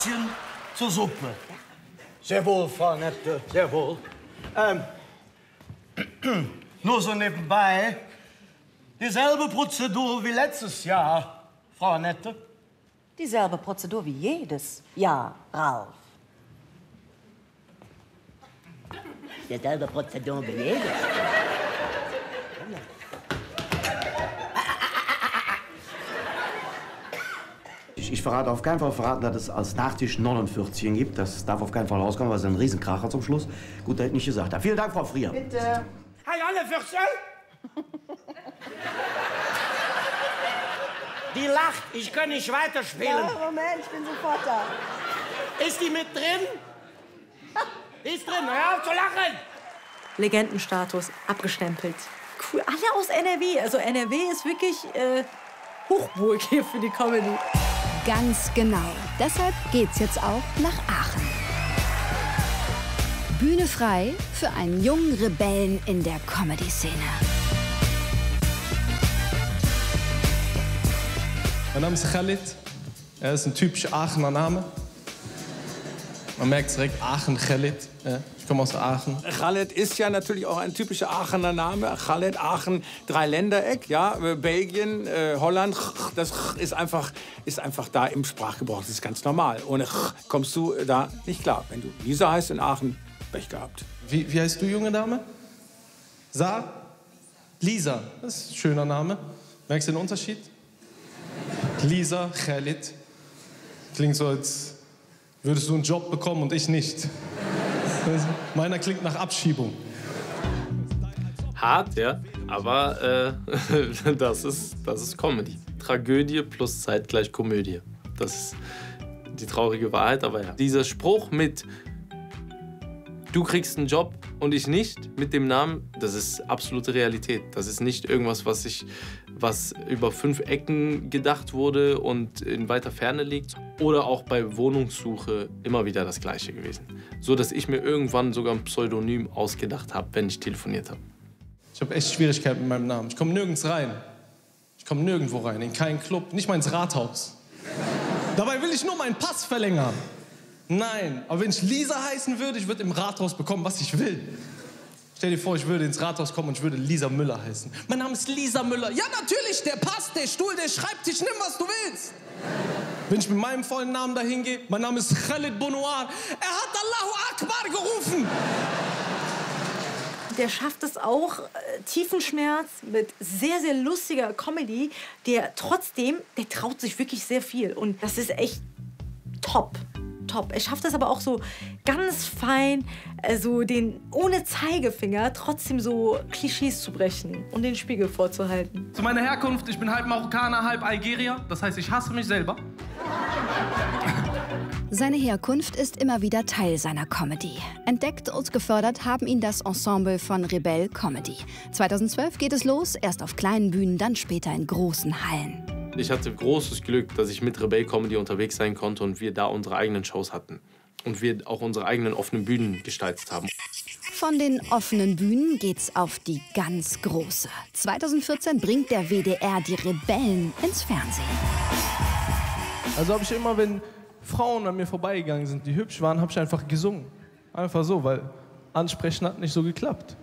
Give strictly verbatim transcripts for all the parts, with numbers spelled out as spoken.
Zur Suppe. Sehr wohl, Frau Nette, sehr wohl. Ähm, nur so nebenbei. Dieselbe Prozedur wie letztes Jahr, Frau Nette. Dieselbe Prozedur wie jedes Jahr, Ralf. Dieselbe Prozedur wie jedes. Ich, ich verrate auf keinen Fall verraten, dass es als Nachtisch neunundvierzig gibt. Das darf auf keinen Fall rauskommen, weil es ein Riesenkracher zum Schluss. Gut, dass ich nicht gesagt habe. Vielen Dank, Frau Frier. Bitte. Hey, alle Fürstel! Die lacht, ich kann nicht weiterspielen. Ja, Moment, ich bin sofort da. Ist die mit drin? Die ist drin, hör auf zu lachen! Legendenstatus, abgestempelt. Cool, alle aus N R W. Also N R W ist wirklich äh, Hochburg hier für die Comedy. Ganz genau. Deshalb geht's jetzt auch nach Aachen. Bühne frei für einen jungen Rebellen in der Comedy-Szene. Mein Name ist Khalid. Er ist ein typischer Aachener Name. Man merkt direkt Aachen, Khalid. Ja, ich komme aus Aachen. Khalid ist ja natürlich auch ein typischer Aachener Name. Khalid, Aachen, Dreiländereck, ja, Belgien, äh, Holland. Das ist einfach, ist einfach da im Sprachgebrauch. Das ist ganz normal. Ohne kommst du da nicht klar. Wenn du Lisa heißt in Aachen, Pech gehabt. Wie, wie heißt du, junge Dame? Sa? Lisa. Das ist ein schöner Name. Merkst du den Unterschied? Lisa, Khalid. Klingt so, als würdest du einen Job bekommen und ich nicht. Meiner klingt nach Abschiebung. Hart, ja, aber äh, das, ist, das ist Comedy. Tragödie plus zeitgleich Komödie. Das ist die traurige Wahrheit, aber ja. Dieser Spruch mit du kriegst einen Job und ich nicht, mit dem Namen, das ist absolute Realität. Das ist nicht irgendwas, was, ich, was über fünf Ecken gedacht wurde und in weiter Ferne liegt. Oder auch bei Wohnungssuche immer wieder das Gleiche gewesen. So, dass ich mir irgendwann sogar ein Pseudonym ausgedacht habe, wenn ich telefoniert habe. Ich habe echt Schwierigkeiten mit meinem Namen. Ich komme nirgends rein. Ich komme nirgendwo rein, in keinen Club, nicht mal ins Rathaus. Dabei will ich nur meinen Pass verlängern. Nein, aber wenn ich Lisa heißen würde, ich würde im Rathaus bekommen, was ich will. Stell dir vor, ich würde ins Rathaus kommen und ich würde Lisa Müller heißen. Mein Name ist Lisa Müller. Ja, natürlich, der Pass, der Stuhl, der Schreibtisch, nimm, was du willst. Wenn ich mit meinem vollen Namen dahin gehe, mein Name ist Khalid Bonouar. Er hat Allahu Akbar gerufen. Der schafft es auch, äh, Tiefenschmerz mit sehr, sehr lustiger Comedy, der trotzdem, der traut sich wirklich sehr viel. Und das ist echt top. Top. Er schafft es aber auch so ganz fein, also den ohne Zeigefinger trotzdem so Klischees zu brechen und den Spiegel vorzuhalten. Zu meiner Herkunft, ich bin halb Marokkaner, halb Algerier. Das heißt, ich hasse mich selber. Seine Herkunft ist immer wieder Teil seiner Comedy. Entdeckt und gefördert haben ihn das Ensemble von Rebell Comedy. zweitausendzwölf geht es los, erst auf kleinen Bühnen, dann später in großen Hallen. Ich hatte großes Glück, dass ich mit Rebell Comedy unterwegs sein konnte und wir da unsere eigenen Shows hatten. Und wir auch unsere eigenen offenen Bühnen gestaltet haben. Von den offenen Bühnen geht's auf die ganz große. zweitausendvierzehn bringt der W D R die Rebellen ins Fernsehen. Also habe ich immer, wenn Frauen an mir vorbeigegangen sind, die hübsch waren, habe ich einfach gesungen. Einfach so, weil Ansprechen hat nicht so geklappt.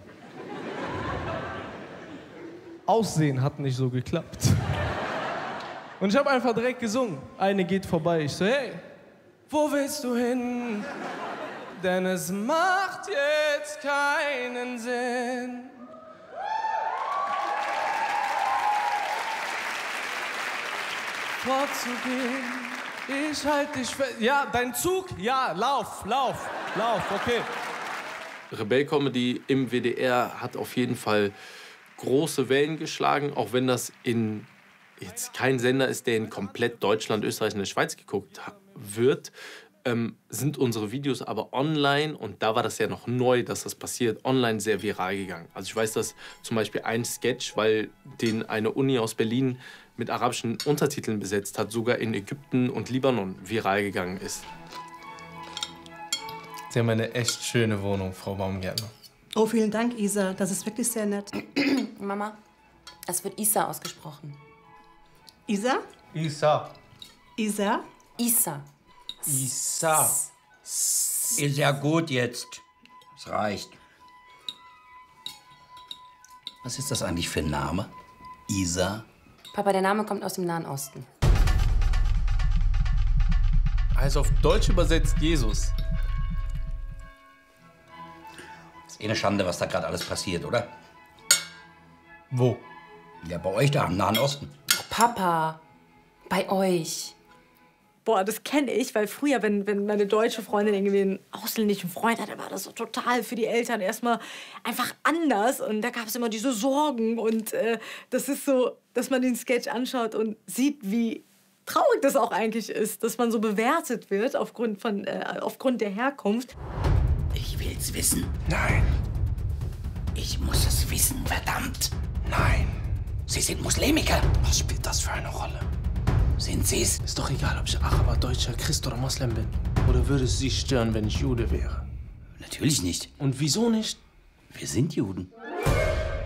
Aussehen hat nicht so geklappt. Und ich habe einfach direkt gesungen. Eine geht vorbei, ich so, hey, wo willst du hin? Denn es macht jetzt keinen Sinn. Fortzugehen, ich halte dich fest. Ja, dein Zug? Ja, lauf, lauf, lauf, okay. Rebell Comedy im W D R hat auf jeden Fall große Wellen geschlagen, auch wenn das in jetzt kein Sender ist, der in komplett Deutschland, Österreich und der Schweiz geguckt wird, ähm, sind unsere Videos aber online, und da war das ja noch neu, dass das passiert, online sehr viral gegangen. Also ich weiß, dass zum Beispiel ein Sketch, weil den eine Uni aus Berlin mit arabischen Untertiteln besetzt hat, sogar in Ägypten und Libanon viral gegangen ist. Sie haben eine echt schöne Wohnung, Frau Baumgärtner. Oh, vielen Dank, Isa. Das ist wirklich sehr nett. Mama, es wird Isa ausgesprochen. Isa? Isa. Isa? Isa. Isa. Ist ja gut jetzt. Es reicht. Was ist das eigentlich für ein Name? Isa? Papa, der Name kommt aus dem Nahen Osten. Heißt auf Deutsch übersetzt Jesus. Ist eh eine Schande, was da gerade alles passiert, oder? Wo? Ja, bei euch da im Nahen Osten. Oh, Papa, bei euch. Boah, das kenne ich, weil früher, wenn, wenn meine deutsche Freundin irgendwie einen ausländischen Freund hatte, war das so total für die Eltern erstmal einfach anders. Und da gab es immer diese Sorgen. Und äh, das ist so, dass man den Sketch anschaut und sieht, wie traurig das auch eigentlich ist, dass man so bewertet wird aufgrund, von, äh, aufgrund der Herkunft. Ich will's wissen. Nein. Ich muss es wissen, verdammt. Nein. Sie sind Muslimiker. Was spielt das für eine Rolle? Sind Sie's? Ist doch egal, ob ich Araber, Deutscher, Christ oder Moslem bin. Oder würde es Sie stören, wenn ich Jude wäre? Natürlich nicht. Und wieso nicht? Wir sind Juden.